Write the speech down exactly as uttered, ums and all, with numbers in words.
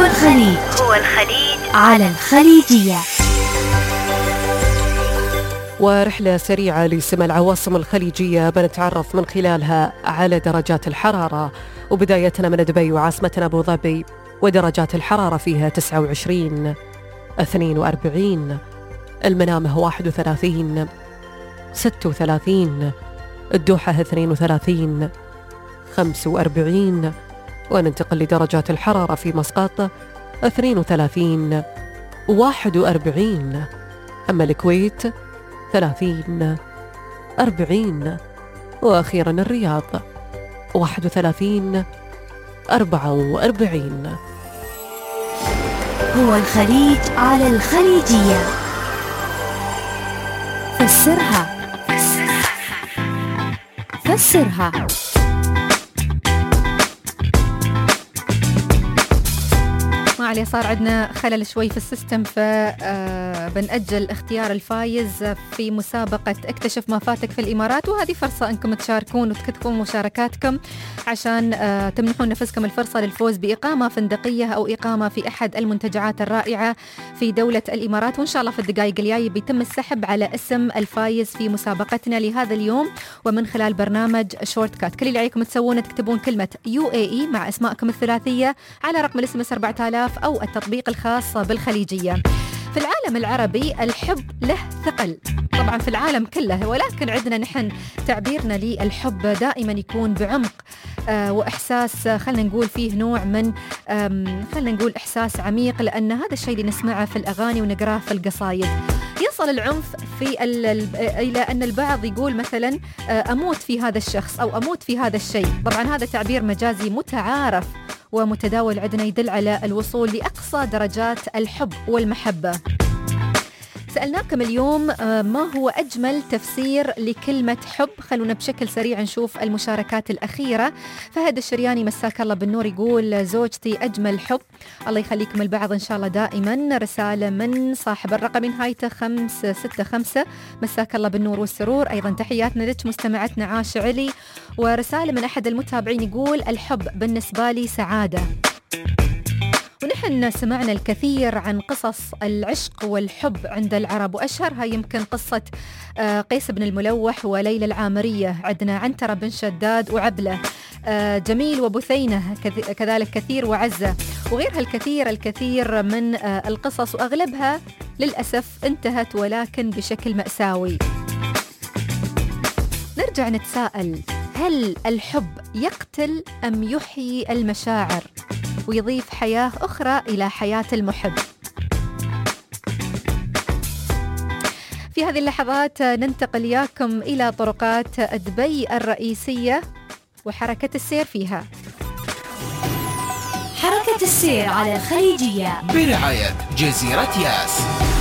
الخليج هو الخليج على الخليجية. ورحلة سريعة لسمع العواصم الخليجية بنتعرف من خلالها على درجات الحرارة، وبدايتنا من دبي وعاصمتنا أبو ظبي، ودرجات الحرارة فيها تسعة وعشرين، اثنين وأربعين، المنامة واحد وثلاثين، ستة وثلاثين، الدوحة اثنين وثلاثين، خمسة وأربعين، وننتقل لدرجات الحرارة في مسقط اثنين وثلاثين، واحد وأربعين، أما الكويت ثلاثين، أربعين، وأخيرا الرياض واحد وثلاثين، أربعة وأربعين. هو الخليج على الخليجية. فسرها فسرها ما عليه، صار عندنا خلل شوي في السيستم، فبنأجل اختيار الفايز في مسابقة اكتشف ما فاتك في الإمارات، وهذه فرصة أنكم تشاركون وتكتبون مشاركاتكم عشان تمنحون نفسكم الفرصة للفوز بإقامة فندقية أو إقامة في أحد المنتجعات الرائعة في دولة الإمارات. وإن شاء الله في الدقائق الجاية بيتم السحب على اسم الفايز في مسابقتنا لهذا اليوم، ومن خلال برنامج شورت كات. كل اللي عليكم تسوونه تكتبون كلمة يو إيه إي مع أسماءكم الثلاثية على رقم الاس ام اس أربعة آلاف أو التطبيق الخاص بالخليجية. في العالم العربي الحب له ثقل، طبعا في العالم كله، ولكن عندنا نحن تعبيرنا للحب دائما يكون بعمق آه وإحساس، خلنا نقول فيه نوع من خلنا نقول إحساس عميق، لأن هذا الشيء اللي نسمعه في الأغاني ونقراه في القصايد. يصل العنف في إلى أن البعض يقول مثلا أموت في هذا الشخص أو أموت في هذا الشيء. طبعا هذا تعبير مجازي متعارف ومتداول عندنا، يدل على الوصول لأقصى درجات الحب والمحبة. سألناكم اليوم ما هو أجمل تفسير لكلمة حب. خلونا بشكل سريع نشوف المشاركات الأخيرة. فهد الشرياني مساك الله بالنور يقول زوجتي أجمل حب. الله يخليكم البعض إن شاء الله دائما. رسالة من صاحب الرقم نهايته خمسة ستة خمسة مساك الله بالنور والسرور، أيضا تحياتنا لك مستمعتنا عاش علي. ورسالة من أحد المتابعين يقول الحب بالنسبة لي سعادة. ونحن سمعنا الكثير عن قصص العشق والحب عند العرب، وأشهرها يمكن قصة قيس بن الملوح وليلى العامرية، عندنا عنترة بن شداد وعبلة، جميل وبثينة كذلك كثير وعزة، وغيرها الكثير الكثير من القصص، وأغلبها للأسف انتهت ولكن بشكل مأساوي. نرجع نتساءل، هل الحب يقتل أم يحيي المشاعر ويضيف حياة أخرى إلى حياة المحب؟ في هذه اللحظات ننتقل إياكم إلى طرقات دبي الرئيسية وحركة السير فيها. حركة السير على الخليجية برعاية جزيرة ياس.